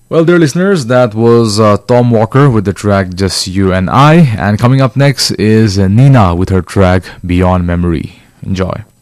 Well, dear listeners, that was Tom Walker with the track Just You and I. And coming up next is Nina with her track Beyond Memory. Enjoy.